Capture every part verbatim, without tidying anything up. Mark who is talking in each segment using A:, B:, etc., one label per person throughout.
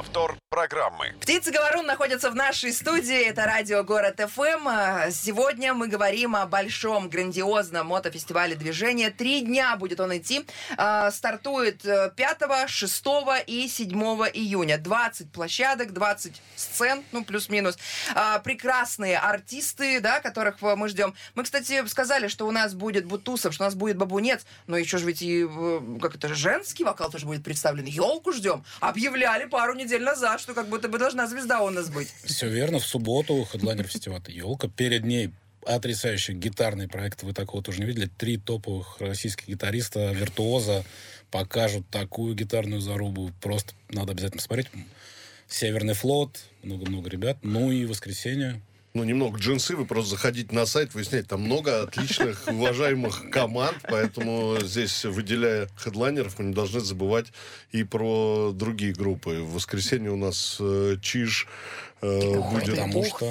A: Повтор программы.
B: Птица Говорун находится в нашей студии. Это радио Город эф эм. Сегодня мы говорим о большом, грандиозном мотофестивале движения. Три дня будет он идти. Стартует пятого, шестого и седьмого июня. двадцать площадок, двадцать сцен, ну, плюс-минус. Прекрасные артисты, да, которых мы ждем. Мы, кстати, сказали, что у нас будет Бутусов, что у нас будет Бабунец. Но еще же ведь и, как это, женский вокал тоже будет представлен. Елку ждем. Объявляли пару недель назад, что как будто бы должна звезда у нас быть.
C: Все верно. В субботу хедлайнер фестиваля «Елка». Перед ней потрясающий гитарный проект. Вы такого тоже не видели. Три топовых российских гитариста, виртуоза покажут такую гитарную зарубу. Просто надо обязательно посмотреть. «Северный флот», много-много ребят. Ну и воскресенье.
D: Ну, немного джинсы, вы просто заходите на сайт, выясняете, там много отличных, уважаемых команд, поэтому здесь, выделяя хедлайнеров, мы не должны забывать и про другие группы. В воскресенье у нас э, Чиж э, будет...
C: Потому что...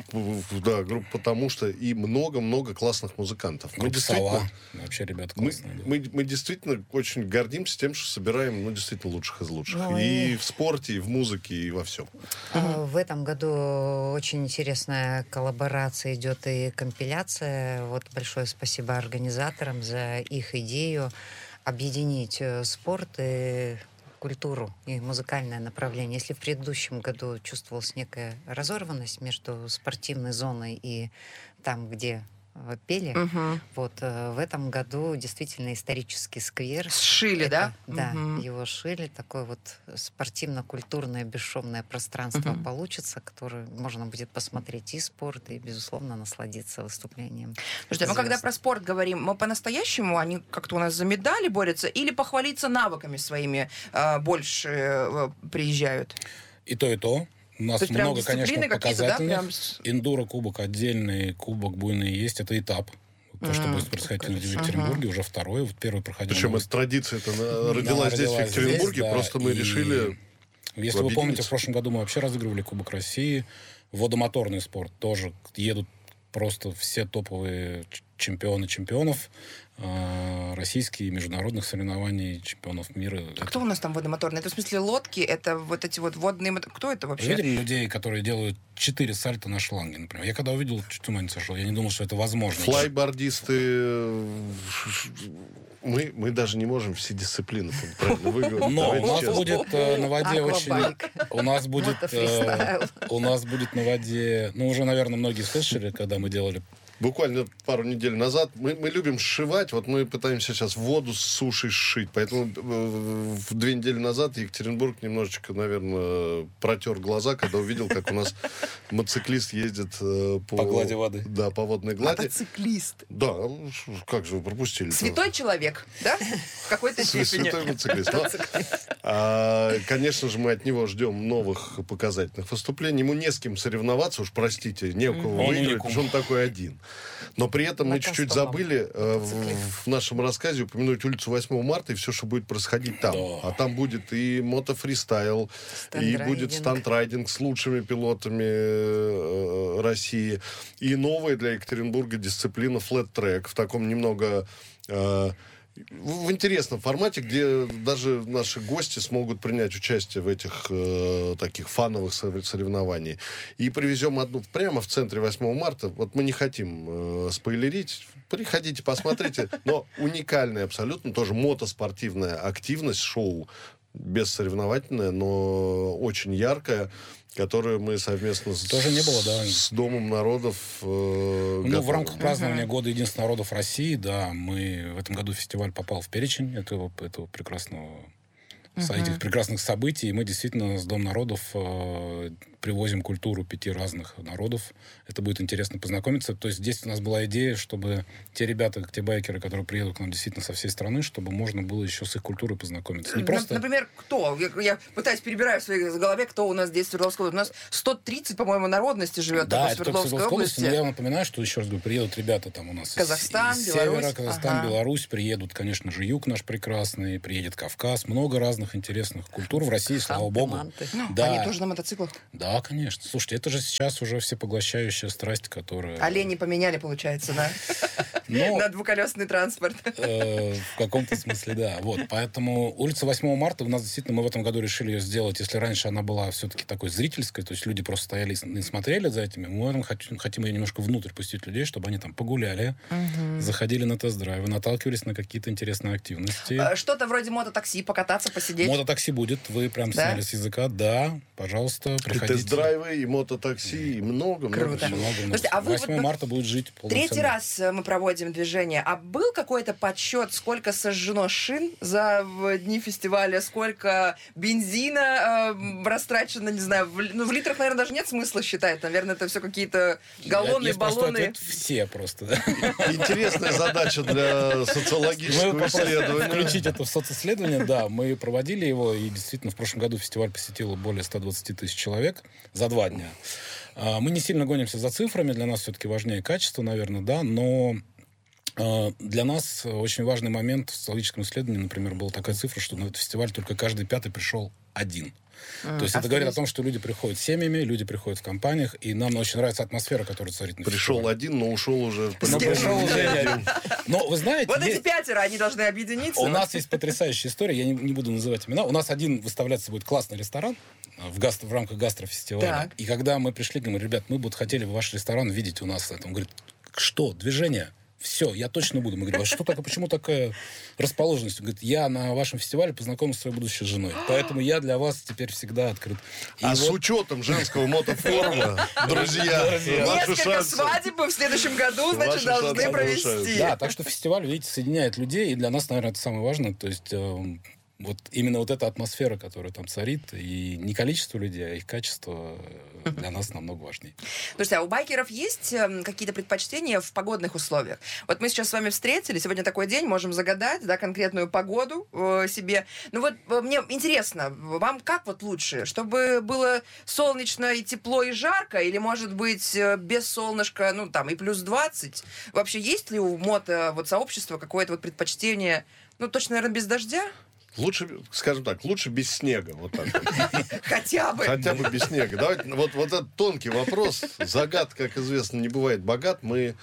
D: Да, группа «Потому что» и много-много классных музыкантов.
C: Мы действительно... Вообще, ребята классные.
D: Мы, да. мы, мы действительно очень гордимся тем, что собираем, ну, действительно, лучших из лучших.
E: Ну,
D: и...
E: и
D: в спорте, и в музыке, и во всем.
E: В этом году очень интересная коллаборация идет и компиляция. Вот большое спасибо организаторам за их идею объединить спорт и культуру и музыкальное направление. Если в предыдущем году чувствовалась некая разорванность между спортивной зоной и там, где пели,
B: Угу.
E: вот в этом году действительно исторический сквер.
B: Сшили,
E: Это,
B: да?
E: Да,
B: Угу.
E: его шили. Такое вот спортивно-культурное бесшовное пространство
B: Угу.
E: получится, которое можно будет посмотреть и спорт, и, безусловно, насладиться выступлением.
B: Слушайте, мы
E: звезд.
B: когда про спорт говорим, мы по-настоящему, они как-то у нас за медали борются или похвалиться навыками своими э, больше э, приезжают?
C: И то, и то. У нас
B: То есть прям
C: много, конечно,
B: дисциплины какие-то, да,
C: показательных.
B: прям с-
C: Эндуро-кубок отдельный, кубок буйный есть. Это этап. То, что
B: М,
C: будет происходить в
B: конечно.
C: Екатеринбурге, уже второй. Вот первый проходил.
D: Причем
C: на-
D: эта традиция это
C: Она
D: родилась здесь, в
C: родилась
D: Екатеринбурге,
C: здесь, да,
D: просто мы
C: и
D: решили...
C: Если вы помните,
D: объединиться.
C: в прошлом году мы вообще разыгрывали Кубок России. Водомоторный спорт тоже. Едут просто все топовые ч- чемпионы чемпионов. э, Российские, международных соревнований, чемпионов мира.
B: А кто у нас там водомоторный? Это в смысле лодки? Это вот эти вот водные... мото- Кто это вообще?
C: Видели людей, которые делают четыре сальта на шланге, например? Я когда увидел, чуть ума не сошел. Я не думал, что это возможно.
D: Флайбордисты... э, Мы, мы даже не можем все дисциплины правильно выговорить.
C: Но
D: Давайте
C: у нас
D: честно.
C: будет э, на воде очень...
E: Аквабайк.
C: У нас будет... э,
E: Мотофристайл.
C: У нас будет на воде... Ну, уже, наверное, многие слышали, когда мы делали...
D: Буквально пару недель назад мы, мы любим сшивать, вот мы пытаемся сейчас воду с сушей сшить, поэтому э, в две недели назад Екатеринбург немножечко, наверное, протер глаза, когда увидел, как у нас мотоциклист ездит э, по,
C: По глади воды.
D: Да, по водной глади.
B: Мотоциклист.
D: Да, ну, ш- как же вы пропустили?
B: Святой человек, да? В какой-то степени.
D: Святой мотоциклист. Но, а, конечно же, мы от него ждем новых показательных выступлений. Ему не с кем соревноваться, уж простите, не у кого
C: Он
D: выиграть,
C: уникум.
D: потому что он такой один. Но при этом мы
E: На
D: чуть-чуть
E: кастомном
D: забыли э, в,
E: мотоцикле.
D: в нашем рассказе упомянуть улицу восьмого марта и все, что будет происходить там.
C: Да.
D: А там будет и мотофристайл, и
E: Стендрайдинг.
D: будет стандрайдинг с лучшими пилотами э, России. И новая для Екатеринбурга дисциплина флэт-трек в таком немного... э, в в интересном формате, где даже наши гости смогут принять участие в этих э, таких фановых сор- соревнованиях. И привезем одну прямо в центре восьмого марта. Вот мы не хотим э, спойлерить. Приходите, посмотрите. Но уникальная абсолютно, тоже мотоспортивная активность, шоу. Бессоревновательная, но очень яркая, которую мы совместно с,
C: Тоже не было, да.
D: с Домом народов э,
C: Ну, в
D: готовим.
C: рамках празднования Года единства народов России, да, мы в этом году фестиваль попал в перечень этого, этого прекрасного, с этих прекрасных событий. И мы действительно с Дом народов э, привозим культуру пяти разных народов. Это будет интересно познакомиться. То есть здесь у нас была идея, чтобы те ребята, те байкеры, которые приедут к нам действительно со всей страны, чтобы можно было еще с их культурой познакомиться. Не
B: Нап-
C: просто...
B: Например, кто? Я, я пытаюсь перебирать в своей голове, кто у нас здесь в Свердловской области. У нас сто тридцать, по-моему, народности живет
C: Да,
B: в
C: это только в
B: Свердловской
C: Свердловской области.
B: области.
C: Но я вам напоминаю, что, еще раз говорю, приедут ребята там у нас из-
B: Казахстан,
C: из,
B: Беларусь.
C: севера, Казахстан,
B: Ага.
C: Беларусь. Приедут, конечно же, юг наш прекрасный, приедет Кавказ. Много разных интересных культур в России, слава богу.
E: Манты.
B: Ну,
C: Да.
B: Они тоже на мотоциклах.
C: Да, конечно. Слушайте, это же сейчас уже всепоглощающая страсть, которая...
B: Олени поменяли, получается, да?
C: Но,
B: на двухколесный транспорт.
C: э, в каком-то смысле, да. Вот, поэтому улица восьмого марта у нас действительно, мы в этом году решили ее сделать, если раньше она была все-таки такой зрительской, то есть люди просто стояли и смотрели за этими, мы в этом хотим, хотим ее немножко внутрь пустить людей, чтобы они там погуляли, угу. заходили на тест-драйвы, наталкивались на какие-то интересные активности.
B: Что-то вроде мототакси, покататься, посидеть.
C: Мототакси будет, вы прям
B: Да?
C: сняли с языка, да, пожалуйста,
D: И
C: приходите.
D: тест-драйвы, и мототакси, и много, много
B: Круто.
D: всего.
C: Много, много
B: Слушайте, а
C: всего.
B: вы
C: восьмого
B: вот
C: марта будет жить полноценно.
B: Третий раз мы проводим движение. А был какой-то подсчет, сколько сожжено шин за в дни фестиваля, сколько бензина э, растрачено, не знаю, в, ну, в литрах, наверное, даже нет смысла считать. Наверное, это все какие-то галлоны,
C: Есть простой
B: баллоны.
C: ответ: все просто, да.
D: Интересная задача для социологического
C: Мы попросили
D: исследования.
C: включить это в социсследование, да, мы проводили его, и действительно в прошлом году фестиваль посетило более ста двадцати тысяч человек за два дня. А, Мы не сильно гонимся за цифрами, для нас все-таки важнее качество, наверное, да, но а, для нас очень важный момент в социологическом исследовании, например, была такая цифра, что на этот фестиваль только каждый пятый пришел один.
B: Mm,
C: То есть это говорит о том, что люди приходят семьями, люди приходят в компаниях, и нам очень нравится атмосфера, которая царит на
D: Пришел
C: фестивале.
D: один, но ушел уже.
C: Но пришел уже не один. Но вы знаете,
B: Вот эти
C: есть-
B: пятеро, они должны объединиться.
C: у нас есть потрясающая история, я не, не буду называть имена. У нас один выставляться будет классный ресторан в, гастро, в рамках гастрофестиваля.
B: Так.
C: И когда мы пришли, говорим: ребят, мы бы хотели ваш ресторан видеть у нас. Он говорит: что, движение? Все, я точно буду. Мы говорим: а что такое, почему такая расположенность? Он говорит: я на вашем фестивале познакомился с своей будущей женой, поэтому я для вас теперь всегда открыт. И
D: А
C: вот-
D: с учетом женского мотофорума, друзья,
C: Друзья.
D: ваши
B: Несколько
D: шансы.
B: свадеб в следующем году, значит,
D: Ваши
B: должны
D: шансы
B: провести.
D: повышаются.
C: Да, так что фестиваль, видите, соединяет людей, и для нас, наверное, это самое важное. То есть э, вот именно вот эта атмосфера, которая там царит, и не количество людей, а их качество э, для нас намного важнее.
B: Слушайте, а у байкеров есть эм, какие-то предпочтения в погодных условиях? Вот мы сейчас с вами встретились, сегодня такой день, можем загадать, да, конкретную погоду э, себе. Ну вот э, мне интересно, вам как вот лучше? Чтобы было солнечно и тепло и жарко, или, может быть, э, без солнышка, ну там и плюс двадцать? Вообще есть ли у мото вот сообщества какое-то вот предпочтение, ну точно, наверное, без дождя?
D: Лучше, скажем так, лучше без снега. Вот так.
B: Хотя бы.
D: Хотя бы без снега. Давайте, вот, вот этот тонкий вопрос. Загад, как известно, не бывает богат. Мы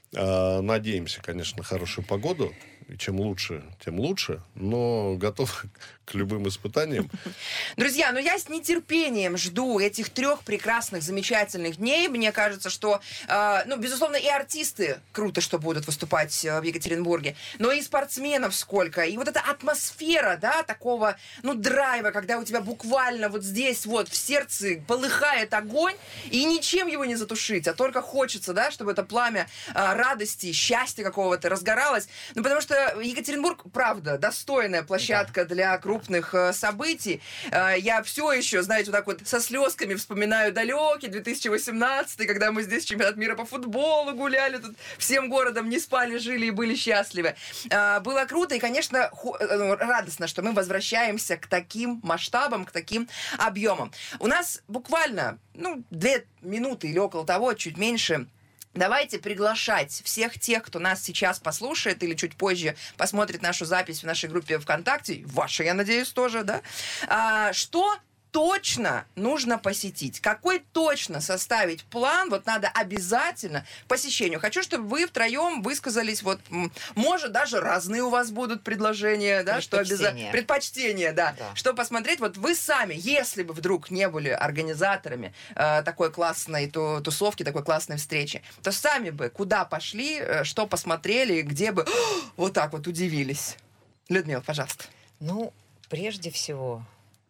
D: э, надеемся, конечно, на хорошую погоду. И чем лучше, тем лучше. Но готов к любым испытаниям.
B: Друзья, ну я с нетерпением жду этих трех прекрасных, замечательных дней. Мне кажется, что, э, ну, безусловно, и артисты круто, что будут выступать э, в Екатеринбурге, но и спортсменов сколько. И вот эта атмосфера, да, такого, ну, драйва, когда у тебя буквально вот здесь вот в сердце полыхает огонь, и ничем его не затушить, а только хочется, да, чтобы это пламя э, радости, счастья какого-то разгоралось. Ну, потому что Екатеринбург, правда, достойная площадка да. для крупных э, событий. Э, я все еще, знаете, вот так вот со слезками вспоминаю далекий две тысячи восемнадцатый, когда мы здесь чемпионат мира по футболу гуляли, тут всем городом не спали, жили и были счастливы. Э, было круто и, конечно, ху- э, радостно, что мы возвращаемся к таким масштабам, к таким объемам. У нас буквально, ну, две минуты или около того, чуть меньше. Давайте приглашать всех тех, кто нас сейчас послушает или чуть позже посмотрит нашу запись в нашей группе ВКонтакте, вашей, я надеюсь, тоже, да? А, что точно нужно посетить? Какой точно составить план? Вот надо обязательно к посещению. Хочу, чтобы вы втроем высказались, вот, м, может, даже разные у вас будут предложения, да, что обязательно... Предпочтения, да.
E: Да.
B: Что посмотреть, вот вы сами, если бы вдруг не были организаторами э, такой классной ту- тусовки, такой классной встречи, то сами бы куда пошли, э, что посмотрели, где бы вот так вот удивились. Людмила, пожалуйста.
E: Ну, прежде всего,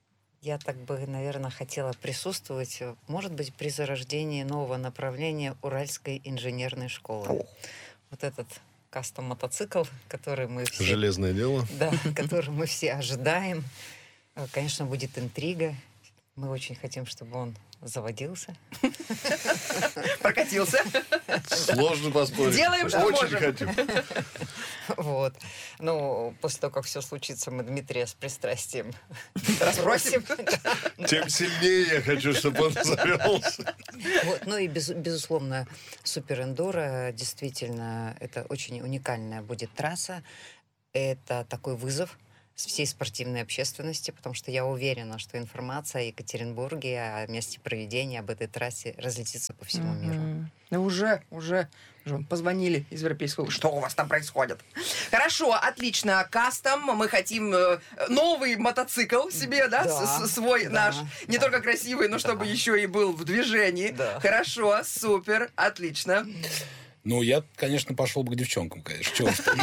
E: я так бы, наверное, хотела присутствовать, может быть, при зарождении нового направления Уральской инженерной школы.
B: О.
E: Вот этот кастом-мотоцикл, который мы все...
D: Железное дело.
E: Да, который мы все ожидаем. Э, Конечно, будет интрига. Мы очень хотим, чтобы он заводился.
B: Прокатился.
D: Сложно поспорить.
B: Делаем, что
D: Очень
B: можем.
D: хотим.
E: Вот. Ну, после того, как все случится, мы Дмитрия с пристрастием
B: Расспросим.
D: Тем сильнее я хочу, чтобы он завелся.
E: Вот. Ну и, без- безусловно, суперэндуро. Действительно, это очень уникальная будет трасса. Это такой вызов с всей спортивной общественности, потому что я уверена, что информация о Екатеринбурге, о месте проведения, об этой трассе разлетится по всему миру.
B: Мгм. Ну, уже, уже. Позвонили из Европейского. Что у вас там происходит? Хорошо, отлично. Кастом. Мы хотим э, новый мотоцикл себе, да?
E: Да,
B: С- свой
E: да,
B: наш. Не
E: да.
B: только красивый, но чтобы еще и был в движении.
E: Да.
B: Хорошо, супер, отлично.
C: Ну, я, конечно, пошел бы к девчонкам, конечно. Чего уж там.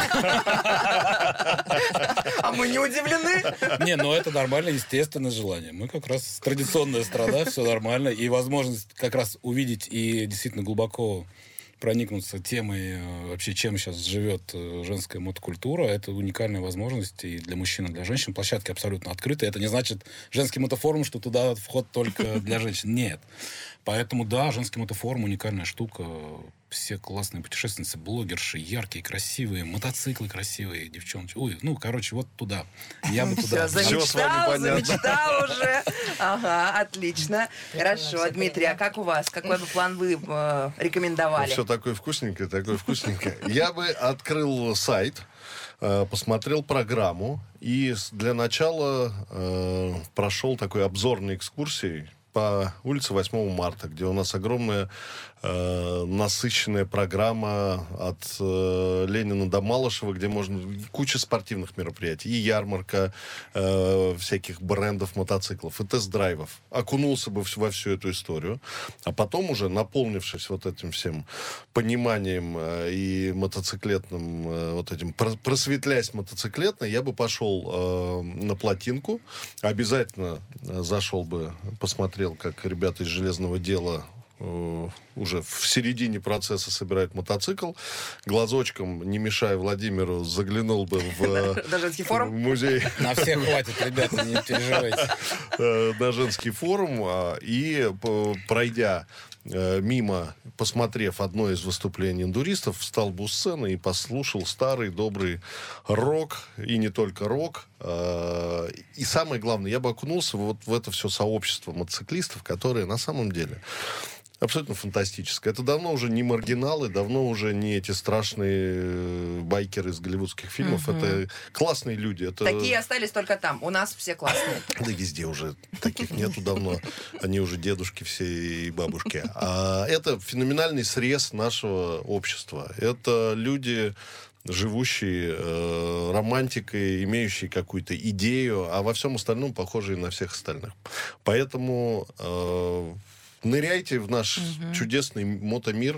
B: А мы не удивлены.
C: Не, ну это нормально, естественное желание. Мы как раз традиционная страна, все нормально. И возможность как раз увидеть и действительно глубоко проникнуться темой вообще, чем сейчас живет женская мотокультура, это уникальная возможность и для мужчин, и для женщин. Площадки абсолютно открыты. Это не значит женский мотофорум, что туда вход только для женщин. Нет. Поэтому, да, женский мотофорум уникальная штука. Все классные путешественницы, блогерши, яркие, красивые, мотоциклы красивые, девчонки. Ой, ну, короче, вот туда. Я бы туда.
B: Все,
D: Всё с вами
B: замечтал,
D: понятно.
B: замечтал уже. Ага, отлично. Хорошо, Дмитрий, а как у вас? Какой бы план вы э, рекомендовали?
D: Все такое вкусненькое, такое вкусненькое. Я бы открыл сайт, э, посмотрел программу и с- для начала э, прошел такой обзорной экскурсией по улице восьмого марта, где у нас огромная э, насыщенная программа от э, Ленина до Малышева, где можно куча спортивных мероприятий, и ярмарка э, всяких брендов мотоциклов, и тест-драйвов. Окунулся бы в- во всю эту историю, а потом уже, наполнившись вот этим всем пониманием э, и мотоциклетным, э, вот этим, про- просветляясь мотоциклетно, я бы пошел э, на плотинку, обязательно э, зашел бы, посмотрел, как ребята из «Железного дела» э, уже в середине процесса собирают мотоцикл. Глазочком, не мешая Владимиру, заглянул бы в, э,
B: На женский
D: в
B: форум?
D: музей,
C: На всех хватит, ребята, не переживайте.
D: э, на женский форум, а, и п- пройдя э, мимо, посмотрев одно из выступлений эндуристов, встал бы у сцены и послушал старый добрый рок, и не только рок. Э, И самое главное, я бы окунулся вот в это все сообщество мотоциклистов, которые на самом деле абсолютно фантастическое. Это давно уже не маргиналы, давно уже не эти страшные э, байкеры из голливудских фильмов. Это классные люди. Это...
B: Такие остались только там. У нас все классные.
D: Да везде уже таких нету давно. Они уже дедушки все и бабушки. А это феноменальный срез нашего общества. Это люди, живущие э, романтикой, имеющие какую-то идею, а во всем остальном похожие на всех остальных. Поэтому э, ныряйте в наш чудесный мотомир,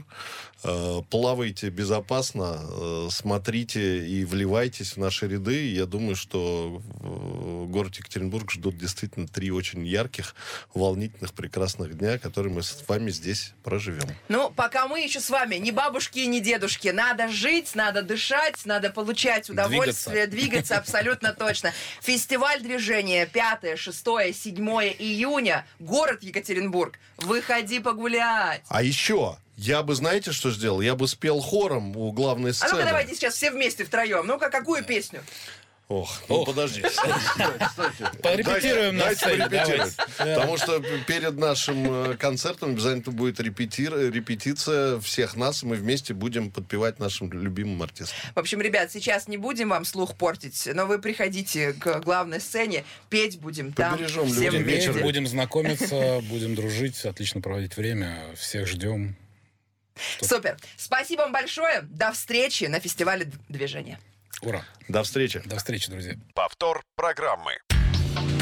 D: э, плавайте безопасно, э, смотрите и вливайтесь в наши ряды. Я думаю, что э, город Екатеринбург ждут действительно три очень ярких, волнительных, прекрасных дня, которые мы с вами здесь проживем.
B: Ну, пока мы еще с вами не бабушки и не дедушки. Надо жить, надо дышать, надо получать удовольствие, двигаться, абсолютно точно. Фестиваль движения пятое, шестое, седьмое июня. Город Екатеринбург. Выходи погулять.
D: А еще я бы, знаете, что сделал? Я бы спел хором у главной
B: А
D: сцены.
B: ну-ка давайте сейчас все вместе втроем. Ну-ка, какую песню?
D: Ох, ну
C: Ох.
D: подождите.
C: Порепетируем на
D: Дайте
C: сцене,
D: порепетировать.
C: давайте.
D: Потому что перед нашим э, концертом обязательно будет репетир- репетиция всех нас, и мы вместе будем подпевать нашим любимым артистам.
B: В общем, ребят, сейчас не будем вам слух портить, но вы приходите к главной сцене, петь будем там.
D: Побережем
B: все
D: людям
B: вместе.
C: Вечер будем знакомиться, будем дружить, отлично проводить время. Всех ждем.
B: Супер. Спасибо вам большое. До встречи на фестивале движения.
C: Ура.
D: До встречи.
C: До встречи, друзья.
A: Повтор программы.